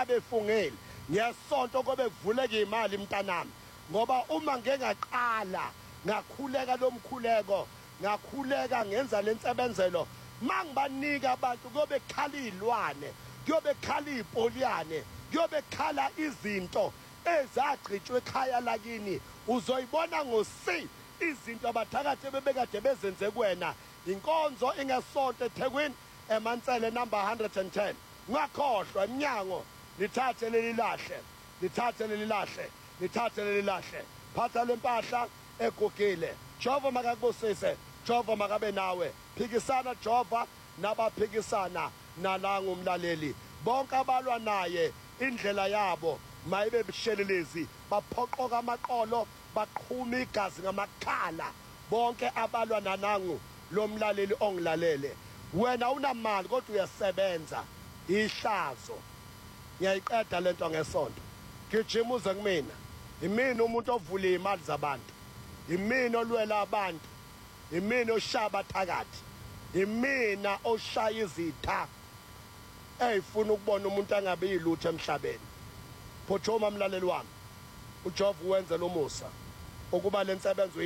babefungile ngesonto kobe kuvuleke imali mntanami ngoba uma ngengaqala ngakhuleka lomkhuleko ngakhuleka ngenza lensebenzelo mangibanika abantu kuyobe khala izilwane kuyobe khala izipoliyane kuyobe khala izinto ezagcitshwe ekhaya lakini uzoyibona ngosi izinto abathakathi bebekade bezenze kuwena inkonzo ingesonto eThekwini eMansele number 110 ngakhohlwa eminyango lithathe leli lahle lithathe leli lahle lithathe leli lahle phatha lempahla egugile Jehova makakubusise Jehova makabe nawe phikisana Jehova nabaphikisana nalanga umlaleli bonke abalwa naye indlela yabo mayibe bishelelezi baphoqoka amaqolo baqhuma igazi ngamakhala bonke abalwa nanangu lomlaleli ongilalele wena unamali kodwa uyasebenza ihlazo ngiyayiqeda lento ngesonto gijima uze kumina imini umuntu ovula imali zabantu imini olwela abantu imini oshaba thakathi imina oshaya izitha eyifuna ukubona umuntu angabe yilutho emhlabeni phothoma mlaleli wami uJehova wenze lo musa ukuba lensebenzo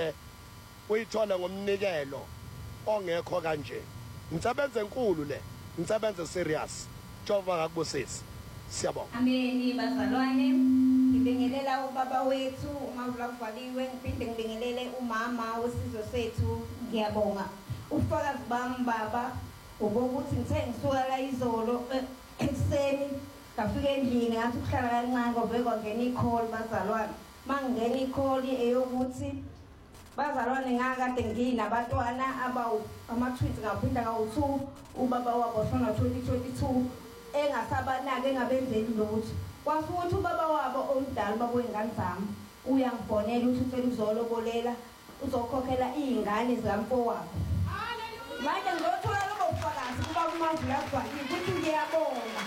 uyithole ngomnikelo ongekho kanje insebenzo enkulu le insebenzo serious Jehova akakubusisi siyabonga ameni bazalwane ngibingelela ubaba wethu umavula kuvaliwe ngiphinde ngibingelele umama wesizwe sethu ngiyabonga ufakazi bami baba ukuthi ngithe ngisuka la izolo ekseni ngafika endlini ngathi ukuhlala kancane ngoba kwangena i-call bazalwane mangena i-call eyokuthi bazalwane ngakade nginabantwana ama-twins ngaphinda ngawu-2 ubaba wabo shona 2022 engasabanaki engabenzeli lutho kwasuka ukuthi ubaba wabo omdala ubaba wengane zami uyangibonela ukuthi ucela uzolobolela uzokhokhela iy'ngane zikamfowabo manje ngizothola lobo bufakazi kuba kumavula kuvaliwe ukuthi ngiyabonga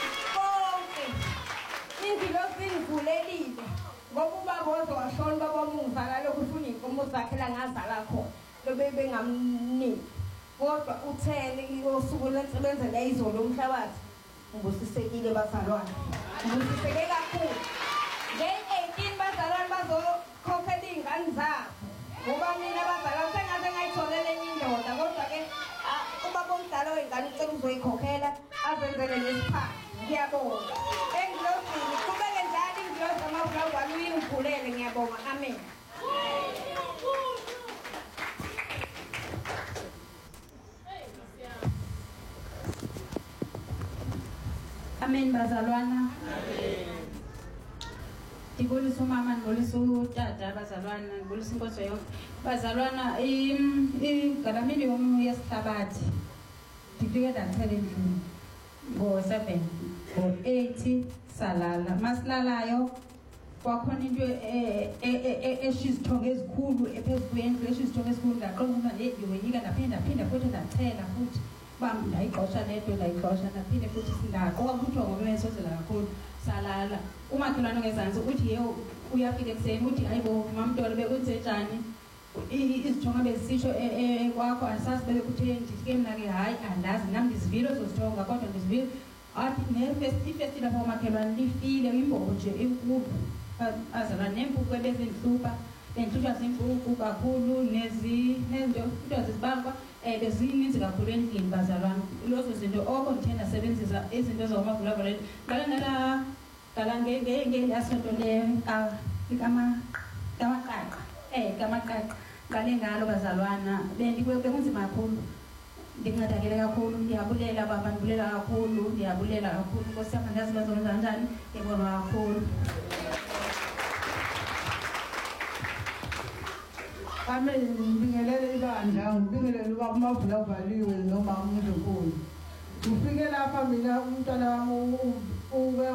konke ingilosi ingivulelile ngoba ubaba ozowashona ubaba wamungizala lokhu ufuna iy'nkomo zakhe la ngazala khona lobe bengamniki kodwa uthele osuku lensebenzela izolo umhlabathi ngibusisekile bazalwane ngibusiseke kakhulu nge-18 bazalwane bazokhokhela iy'ngane zabo ngoba mina bazalwane sengaze ngayitholele enye indoda kodwa-ke ubaba omdala wey'ngane ucela uzoyikhokhela azenzele nesiphathi ngiyabonga engilozini kubeke njalo ingilozi amavula kwami uyingivulele ngiyabonga amen amen bazalwana ngibulisa umama ngibulisa utata bazalwana ngibulisa inkosi yonke bazalwana igalamini yomunye yesihlabathi ngifike ndathela endlini ngo-7 ngo-8 salala masilalayo kwakhona into eshizithongo ezikhulu ephezu kwendlu eshizithongo ezikhulu ngaqonda uma ndiyoyika ndaphinda futhi ndathela futhi bam ndayigxosha nedwe ndayigxosha ndaphinde futhi singaqoka kuthiwa ngobenesozela kakhulu salala umakhelwane ngezantsi uthi yewo uyafika ekuseni uthi hayibo mamntolo bekunzenjani izithongo bezisisho kwakho asazi bebekutheni ndifike mna-ke hayi andazi nam ndizivile ezozithonga kodwa ndizivile athi ifesti lapha umakhelwane lifile imbobo nje enkulu azalwa neempuku ebezindihlupha bendihlutshwa ziimpuku kakhulu nezinto zizibamba bezininzi kakhulu endlini bazalwana lozo zinto oko ndithe ndasebenzisa izinto zakumavulavulela ngala ngelasonto leyo kamaqaqa kamaqaqa ngale ngalo bazalwana bekunzima kakhulu ndincedakele kakhulu ndiyabulela baba ndibulela kakhulu ndiyabulela kakhulu nkosi yam andazi bazonza njani ndiyabonga kakhulu amen ngibingelele ibandla ngibingelele uba umavula uvaliwe noma umuntu nkulu ngifike lapha mina umntwana wami ube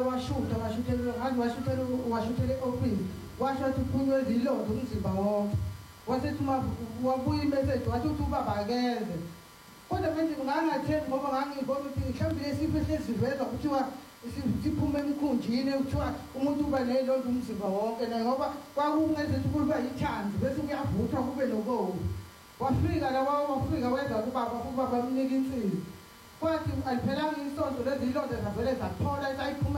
washutele ofisi washo ukuthi uphunywe zilonda umzimba wonke wasethi wabuya imeseji wathi uthi ubaba akeze kodwa manje ngangathembi ngoba ngangibona ukuthi mhlawumbe lesifo esesiveza kuthiwa siphume emkhunjini kuthiwa umuntu uba nelonda umzimba wonke ngoba kwakungezethi ukuba yithanzi bese kuyavuthwa kube nobovu wafika wafika wenza kubaba mnika insini kwathi aliphelanga isonto lezi ilonda zavele zaphola